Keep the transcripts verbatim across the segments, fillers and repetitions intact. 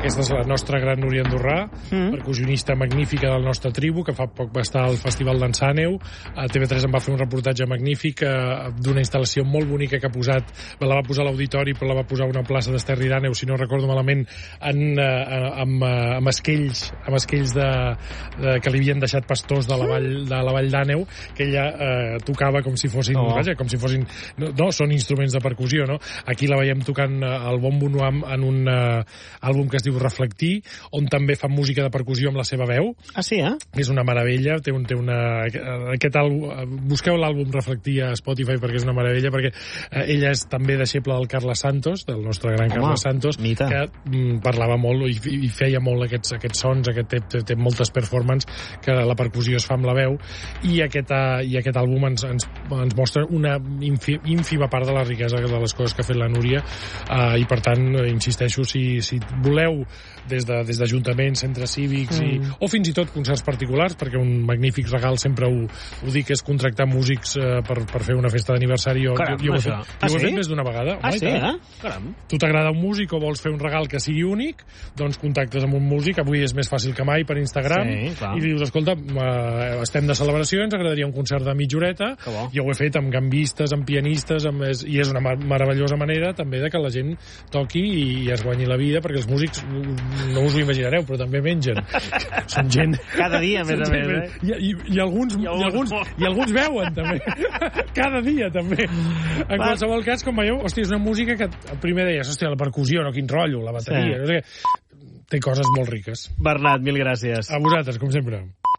Aquesta és la nostra gran Núria Andorrà, mm. percussionista magnífica del nostre tribu, que fa poc va estar al Festival d'Ensàneu. A T V tres em va fer un reportatge magnífic eh, d'una instal·lació molt bonica que ha posat, la va posar a l'auditori, però la va posar a una plaça d'Esterri d'Àneu, si no recordo malament, en, eh, amb, eh, amb esquells, amb esquells de, de, que li havien deixat pastors de la vall, de la vall d'Àneu, que ella eh, tocava com si fossin, oh. vaja, com si fossin, no, no, són instruments de percussió, no? Aquí la veiem tocant el bombo nuam en un uh, àlbum que es diu Reflectir, on també fa música de percussió amb la seva veu. Ah, sí, eh? És una meravella, té, un, té una... Aquest àlbum, busqueu l'àlbum Reflectir a Spotify perquè és una meravella, perquè uh, ella és també deixeble del Carles Santos, del nostre gran Home, Carles Santos, mita. que mm, parlava molt i, i feia molt aquests, aquests sons, aquest, té, té, té moltes performances que la percussió es fa amb la veu, i aquest, uh, i aquest àlbum ens, ens, ens mostra una ínfima part de la riquesa de les coses que ha fet la Núria, uh, i per tant, insisteixo, si, si voleu des de, des d'ajuntaments, centres cívics mm. i, o fins i tot concerts particulars, perquè un magnífic regal sempre ho, ho dic, és contractar músics uh, per, per fer una festa d'aniversari. Jo, Caram, jo, jo, això. ho he fet, Ah, jo ho he sí? fet més d'una vegada. Ah, Home, sí, eh? Caram. Tu t'agrada un músic o vols fer un regal que sigui únic, doncs contactes amb un músic, avui és més fàcil que mai per Instagram, sí, i li dius, escolta, uh, estem de celebració, ens agradaria un concert de mitja horeta. Jo ho he fet amb gambistes, amb pianistes, amb, i és una mar meravellosa manera també de que la gent toqui i, i es guanyi la vida, perquè els músics no us ho imaginareu, però també mengen. Són gent... Cada dia, a més a més, eh? I, i, i, alguns, I, i, alguns, I alguns veuen, també. Cada dia, també. En Va. qualsevol cas, com veieu, hòstia, és una música que primer deies, hòstia, la percussió, no, quin rotllo, la bateria, sí. no sé què. Té coses molt riques. Bernat, mil gràcies. A vosaltres, com sempre.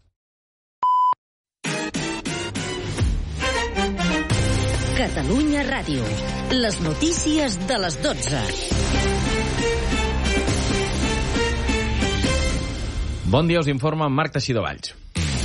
Catalunya Ràdio. Les notícies de les dotze. Bon dia, us informa Marc Teixidor Valls.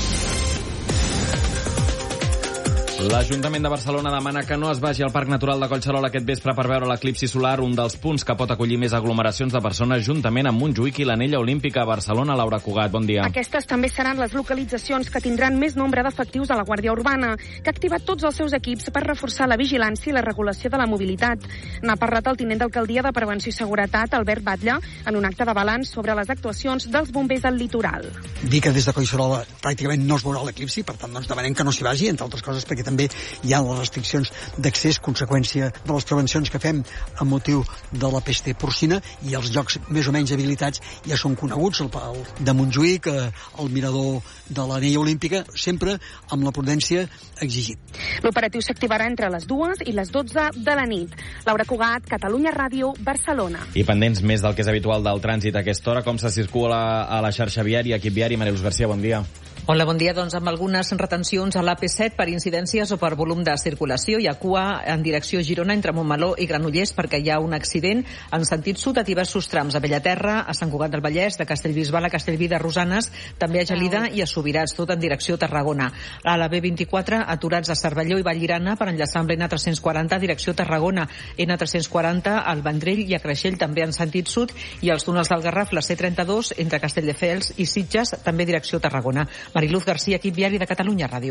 L'Ajuntament de Barcelona demana que no es vagi al Parc Natural de Collserola aquest vespre per veure l'eclipsi solar, un dels punts que pot acollir més aglomeracions de persones, juntament amb Montjuïc i l'Anella Olímpica a Barcelona. Laura Cugat, bon dia. Aquestes també seran les localitzacions que tindran més nombre d'efectius de la Guàrdia Urbana, que ha activat tots els seus equips per reforçar la vigilància i la regulació de la mobilitat. N'ha parlat el tinent d'alcaldia de Prevenció i Seguretat, Albert Batlle, en un acte de balanç sobre les actuacions dels bombers al litoral. Dir que des de Collserola pràcticament no es veurà l'eclipsi, per tant doncs demanem que no s'hi vagi, entre altres coses perquè també hi ha les restriccions d'accés, conseqüència de les prevencions que fem amb motiu de la pesta porcina, i els llocs més o menys habilitats ja són coneguts, el, el de Montjuïc, el mirador de l'Anella Olímpica, sempre amb la prudència exigit. L'operatiu s'activarà entre les dues i les dotze de la nit. Laura Cugat, Catalunya Ràdio, Barcelona. I pendents més del que és habitual del trànsit a aquesta hora, com se circula a la xarxa viària, equip viari. Maria Luz García, bon dia. Hola, bon dia. Doncs amb algunes retencions a l'A P set per incidències o per volum de circulació. Hi ha cua en direcció Girona entre Montmeló i Granollers perquè hi ha un accident en sentit sud a diversos trams, a Bellaterra, a Sant Cugat del Vallès, de Castellbisbal a Castellví de Rosanes, també a Gelida i a Subirats, tot en direcció Tarragona. A la B vint-i-quatre, aturats a Cervelló i Vallirana per enllaçar amb l'N tres-cents quaranta direcció Tarragona, N tres-cents quaranta al Vendrell i a Creixell també en sentit sud, i als túnels del Garraf, la C trenta-dos entre Castelldefels i Sitges, també direcció Tarragona. Mariluz García, equip viari de Catalunya Ràdio.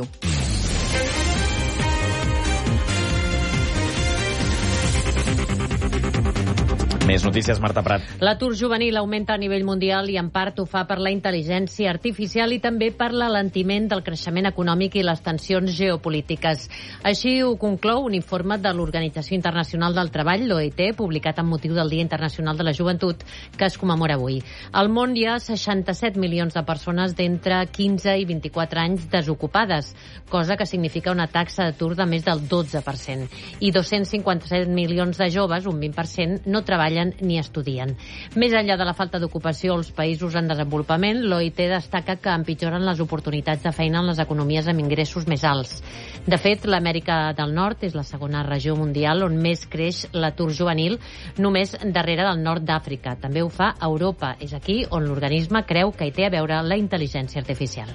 Més notícies, Marta Prat. L'atur juvenil augmenta a nivell mundial i en part ho fa per la intel·ligència artificial i també per l'alentiment del creixement econòmic i les tensions geopolítiques. Així ho conclou un informe de l'Organització Internacional del Treball, l'O I T, publicat amb motiu del Dia Internacional de la Joventut, que es commemora avui. Al món hi ha seixanta-set milions de persones d'entre quinze i vint-i-quatre anys desocupades, cosa que significa una taxa d'atur de més del dotze per cent. I dos-cents cinquanta-set milions de joves, un vint per cent, no treballen ni estudien. Més enllà de la falta d'ocupació als països en desenvolupament, l'O I T destaca que empitjoren les oportunitats de feina en les economies amb ingressos més alts. De fet, l'Amèrica del Nord és la segona regió mundial on més creix l'atur juvenil, només darrere del nord d'Àfrica. També ho fa Europa. És aquí on l'organisme creu que hi té a veure la intel·ligència artificial.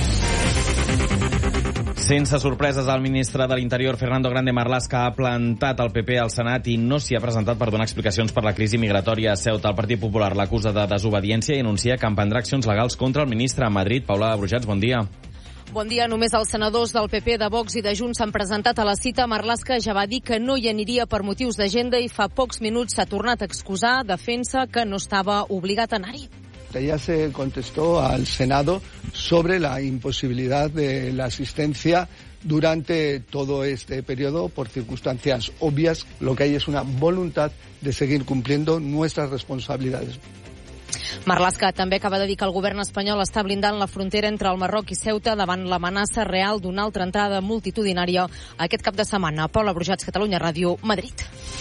Sense sorpreses, el ministre de l'Interior, Fernando Grande Marlaska, ha plantat el P P al Senat i no s'hi ha presentat per donar explicacions per la crisi migratòria a Ceuta. El Partit Popular l'acusa de desobediència i anuncia que emprendrà accions legals contra el ministre a Madrid. Paula Brujats, bon dia. Bon dia. Només els senadors del P P, de Vox i de Junts s'han presentat a la cita. Marlaska ja va dir que no hi aniria per motius d'agenda i fa pocs minuts s'ha tornat a excusar, defensa que no estava obligat a anar-hi. Ya se contestó al Senado sobre la imposibilidad de la asistencia durante todo este periodo por circunstancias obvias. Lo que hay es una voluntad de seguir cumpliendo nuestras responsabilidades. Marlaska també acaba de dir que el govern espanyol està blindant la frontera entre el Marroc i Ceuta davant l'amenaça real d'una altra entrada multitudinària aquest cap de setmana. Paula Brujats, Catalunya Ràdio, Madrid.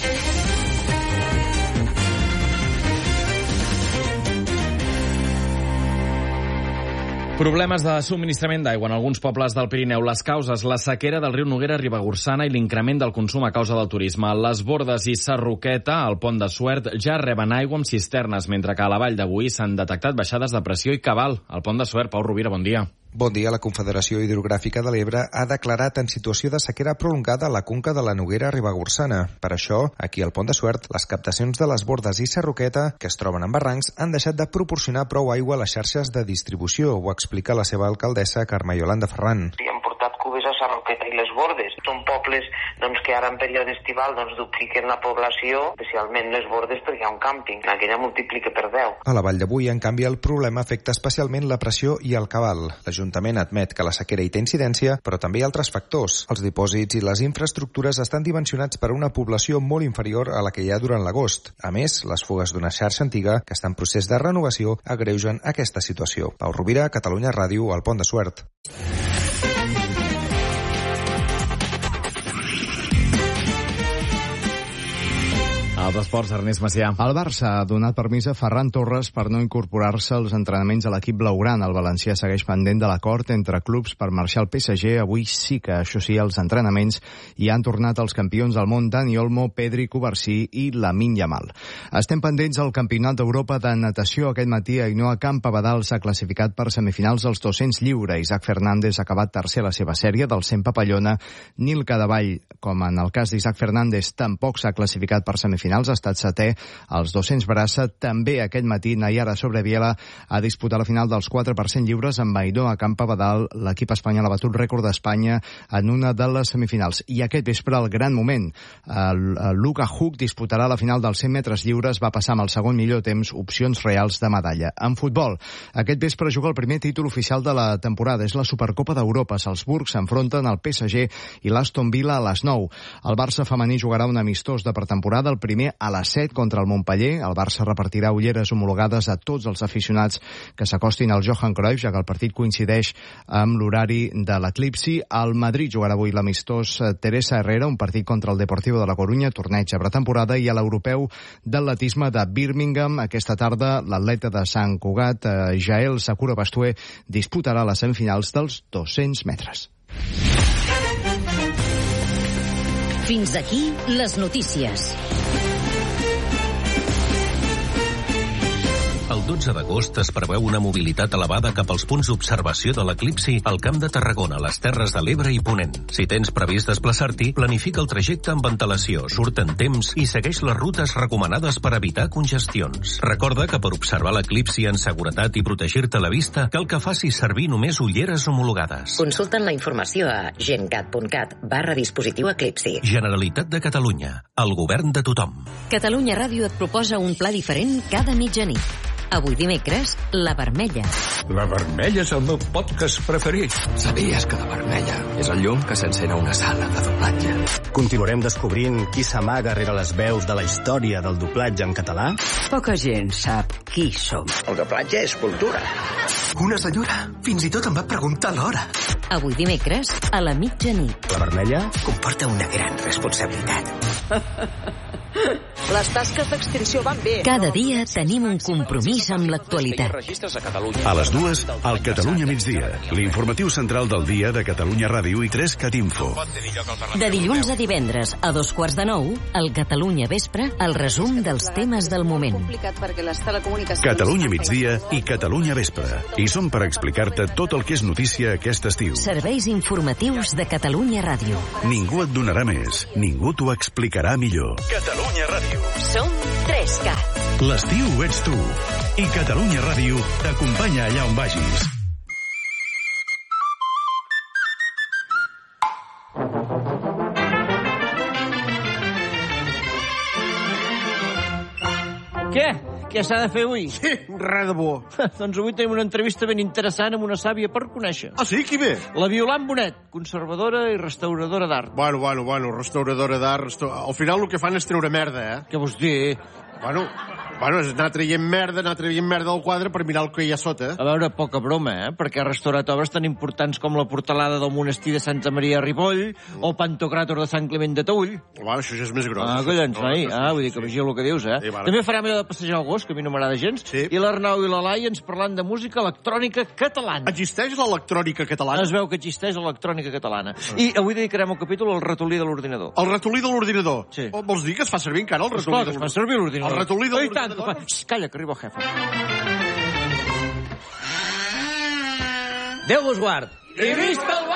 Problemes de subministrament d'aigua en alguns pobles del Pirineu. Les causes, la sequera del riu Noguera Ribagorçana i l'increment del consum a causa del turisme. Les Bordes i Sarroqueta, al pont de Suert, ja reben aigua amb cisternes, mentre que a la Vall de Boí s'han detectat baixades de pressió i cabal. Al pont de Suert, Pau Rovira, bon dia. Bon dia. La Confederació Hidrogràfica de l'Ebre ha declarat en situació de sequera prolongada la conca de la Noguera Ribagorçana. Per això, aquí al Pont de Suert, les captacions de les Bordes i Sarroqueta, que es troben en barrancs, han deixat de proporcionar prou aigua a les xarxes de distribució, ho explica la seva alcaldessa, Carme Yolanda Ferran. Sí, han portat cubes a Sarroqueta i les Bordes. Són pobles doncs, que ara en període estival doncs, dupliquen la població, especialment les Bordes perquè hi ha un càmping. Aquella multiplica per deu. A la Vall de Boí, en canvi, el problema afecta especialment la pressió i el cabal. L'Ajuntament admet que la sequera hi té incidència, però també hi ha altres factors. Els dipòsits i les infraestructures estan dimensionats per a una població molt inferior a la que hi ha durant l'agost. A més, les fugues d'una xarxa antiga, que està en procés de renovació, agreugen aquesta situació. Pau Rovira, Catalunya Ràdio, al Pont de Suert. Els esports, Ernest Macià. El Barça ha donat permís a Ferran Torres per no incorporar-se als entrenaments de l'equip blaugrana. El valencià segueix pendent de l'acord entre clubs per marxar al P S G. Avui sí que, això sí, als entrenaments hi han tornat els campions del món Dani Olmo, Pedri Covarsí i Lamine Yamal. Estem pendents al Campionat d'Europa de natació. Aquest matí Ainhoa Campabadal s'ha classificat per semifinals dels dos-cents lliure. Isaac Fernández ha acabat tercer a la seva sèrie del cent papallona. Nil Cadavall, com en el cas d'Isaac Fernández, tampoc s'ha classificat per semifinals. Ha estat setè als dos-cents braça. També aquest matí Nayara Sobreviela ha disputat la final dels quatre per cent lliures amb Ainhoa Campabadal. L'equip espanyol ha batut rècord d'Espanya en una de les semifinals. I aquest vespre, el gran moment. El, el Luka Huk disputarà la final dels cent metres lliures. Va passar amb el segon millor temps, opcions reals de medalla. En futbol, aquest vespre juga el primer títol oficial de la temporada. És la Supercopa d'Europa. Salzburg s'enfronten al P S G i l'Aston Villa a les nou. El Barça femení jugarà un amistós de pretemporada, el primer a les set contra el Montpeller. El Barça repartirà ulleres homologades a tots els aficionats que s'acostin al Johan Cruyff, ja que el partit coincideix amb l'horari de l'eclipsi. El Madrid jugarà avui l'amistós Teresa Herrera, un partit contra el Deportivo de la Corunya, torneig a pretemporada, i a l'europeu d'atletisme de Birmingham. Aquesta tarda l'atleta de Sant Cugat, Jael Sakura Bastué, disputarà les semifinals dels dos-cents metres. Fins aquí les notícies. El dotze d'agost es preveu una mobilitat elevada cap als punts d'observació de l'eclipsi al Camp de Tarragona, les Terres de l'Ebre i Ponent. Si tens previst desplaçar-t'hi, planifica el trajecte amb antelació, surt en temps i segueix les rutes recomanades per evitar congestions. Recorda que per observar l'eclipsi en seguretat i protegir-te la vista, cal que facis servir només ulleres homologades. Consulta'n la informació a gencat.cat barra dispositiu eclipsi. Generalitat de Catalunya, el govern de tothom. Catalunya Ràdio et proposa un pla diferent cada mitjanit. Avui dimecres, La Vermella. La Vermella és el meu podcast preferit. Sabies que La Vermella és el llum que s'encén a una sala de doblatge? Continuarem descobrint qui s'amaga rere les veus de la història del doblatge en català? Poca gent sap qui som. El doblatge és cultura. Una senyora fins i tot em va preguntar l'hora. Avui dimecres, a la mitjanit. La Vermella comporta una gran responsabilitat. Les tasques d'extinció van bé. Cada dia tenim un compromís amb l'actualitat. A les dues, al Catalunya migdia, l'informatiu central del dia de Catalunya Ràdio i tres Cat Info. De dilluns a divendres, a dos quarts de nou, al Catalunya Vespre, el resum dels temes del moment. Catalunya migdia i Catalunya Vespre. I som per explicar-te tot el que és notícia aquest estiu. Serveis informatius de Catalunya Ràdio. Ningú et donarà més, ningú t'ho explicarà millor. Catalunya Ràdio. Som tres Cat. L'estiu ets tu. I Catalunya Ràdio t'acompanya allà on vagis. Què s'ha de fer avui? Sí, res de bo. Doncs avui tenim una entrevista ben interessant amb una sàvia per conèixer. Ah, sí? Qui ve? La Violant Bonet, conservadora i restauradora d'art. Bueno, bueno, bueno, restauradora d'art... Resta... Al final el que fan és treure merda, eh? Què vols dir? Bueno, bueno, és anar traient merda, anar traient merda del quadre per mirar el que hi ha sota. A veure, poca broma, eh? Perquè ha restaurat obres tan importants com la portalada del monestir de Santa Maria a Ripoll mm. o el Pantocràtor de Sant Climent de Taüll. Bueno, això ja és més gros. Ah, collons, noi. Ah, vull dir que vigiu el que dius, eh? Sí, vale. També farem allò de passejar el gos, que a mi no m'agrada gens. Sí. I l'Arnau i la Laia ens parlant de música electrònica catalana. Existeix l'electrònica catalana? Es veu que existeix l'electrònica catalana. Mm. I avui dedicarem el capítol al ratolí de l'ordinador. El ratolí de l'ordinador? Sí. O vols dir que es fa servir encara el ratolí Esclar, de l'ordinador? Es fa servir l'ordinador. El ratolí de l'ordinador? Xxt, calla, que arriba el jefe. Déu vos guard. I visca el